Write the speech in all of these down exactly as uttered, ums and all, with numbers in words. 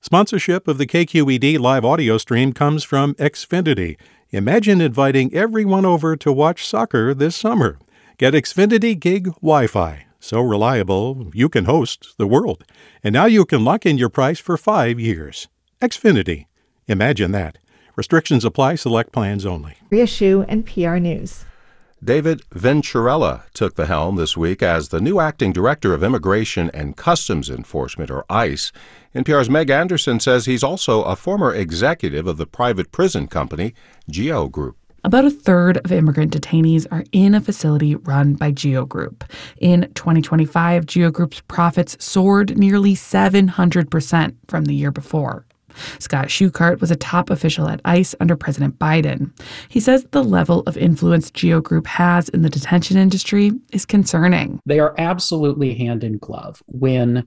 Sponsorship of the K Q E D live audio stream comes from Xfinity. Imagine inviting everyone over to watch soccer this summer. Get Xfinity Gig Wi-Fi. So reliable, you can host the world. And now you can lock in your price for five years. Xfinity. Imagine that. Restrictions apply. Select plans only. Maria Shu, N P R News. David Venturella took the helm this week as the new acting director of Immigration and Customs Enforcement, or ICE. N P R's Meg Anderson says he's also a former executive of the private prison company, GEO Group. About a third of immigrant detainees are in a facility run by GEO Group. In twenty twenty-five, GEO Group's profits soared nearly seven hundred percent from the year before. Scott Schuchart was a top official at ICE under President Biden. He says the level of influence GEO Group has in the detention industry is concerning. They are absolutely hand in glove. When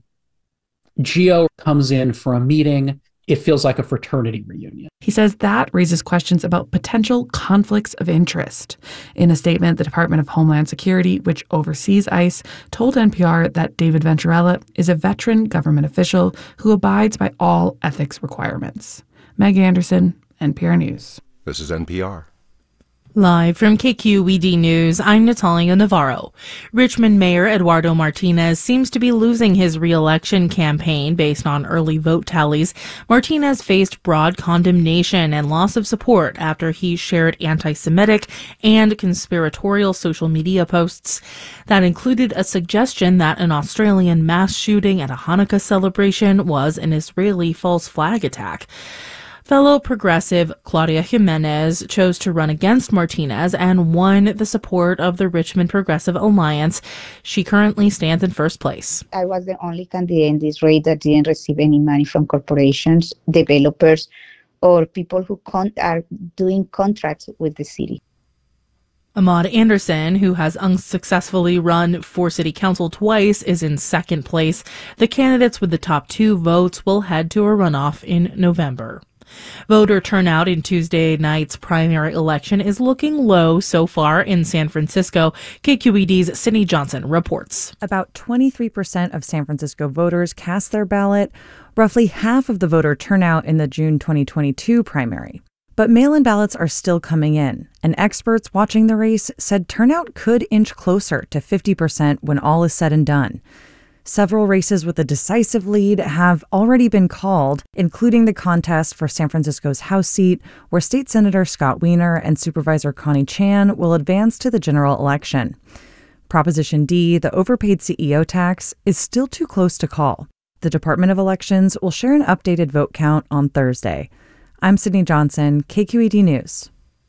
GEO comes in for a meeting, it feels like a fraternity reunion. He says that raises questions about potential conflicts of interest. In a statement, the Department of Homeland Security, which oversees ICE, told N P R that David Venturella is a veteran government official who abides by all ethics requirements. Meg Anderson, N P R News. This is N P R. Live from K Q E D News, I'm Natalia Navarro. Richmond Mayor Eduardo Martinez seems to be losing his re-election campaign based on early vote tallies. Martinez faced broad condemnation and loss of support after he shared anti-Semitic and conspiratorial social media posts that included a suggestion that an Australian mass shooting at a Hanukkah celebration was an Israeli false flag attack. Fellow progressive Claudia Jimenez chose to run against Martinez and won the support of the Richmond Progressive Alliance. She currently stands in first place. I was the only candidate in this race that didn't receive any money from corporations, developers, or people who con- are doing contracts with the city. Ahmad Anderson, who has unsuccessfully run for city council twice, is in second place. The candidates with the top two votes will head to a runoff in November. Voter turnout in Tuesday night's primary election is looking low so far in San Francisco. K Q E D's Sydney Johnson reports. About twenty-three percent of San Francisco voters cast their ballot, roughly half of the voter turnout in the June twenty twenty-two primary. But mail-in ballots are still coming in, and experts watching the race said turnout could inch closer to fifty percent when all is said and done. Several races with a decisive lead have already been called, including the contest for San Francisco's House seat, where State Senator Scott Wiener and Supervisor Connie Chan will advance to the general election. Proposition D, the overpaid C E O tax, is still too close to call. The Department of Elections will share an updated vote count on Thursday. I'm Sydney Johnson, K Q E D News.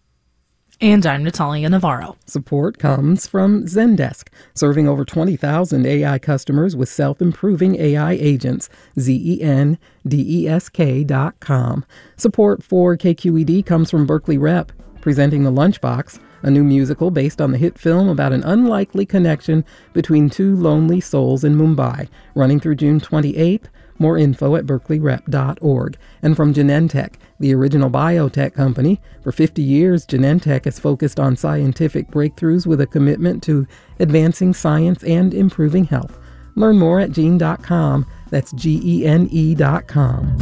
And I'm Natalia Navarro. Support comes from Zendesk, serving over twenty thousand A I customers with self-improving A I agents. Z E N D E S K dot com. Support for K Q E D comes from Berkeley Rep, presenting The Lunchbox, a new musical based on the hit film about an unlikely connection between two lonely souls in Mumbai, running through June twenty-eighth. More info at berkeley rep dot org. And from Genentech, the original biotech company. For fifty years, Genentech has focused on scientific breakthroughs with a commitment to advancing science and improving health. Learn more at gene dot com. That's G E N E dot com.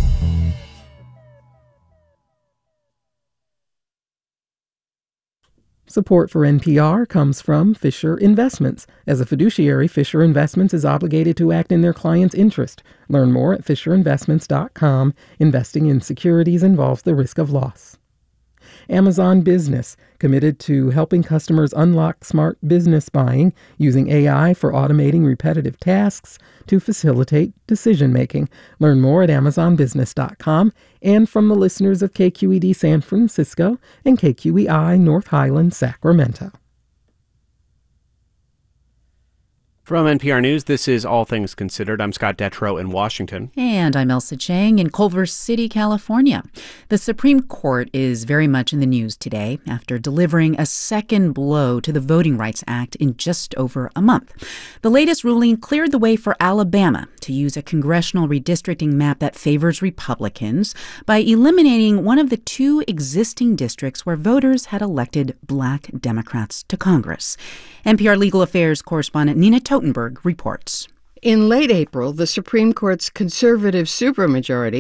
Support for N P R comes from Fisher Investments. As a fiduciary, Fisher Investments is obligated to act in their client's interest. Learn more at fisher investments dot com. Investing in securities involves the risk of loss. Amazon Business, committed to helping customers unlock smart business buying using A I for automating repetitive tasks to facilitate decision-making. Learn more at amazon business dot com and from the listeners of K Q E D San Francisco and K Q E I North Highlands, Sacramento. From N P R News, this is All Things Considered. I'm Scott Detrow in Washington. And I'm Elsa Chang in Culver City, California. The Supreme Court is very much in the news today after delivering a second blow to the Voting Rights Act in just over a month. The latest ruling cleared the way for Alabama to use a congressional redistricting map that favors Republicans by eliminating one of the two existing districts where voters had elected black Democrats to Congress. N P R Legal Affairs correspondent Nina Totenberg reports. In late April, the Supreme Court's conservative supermajority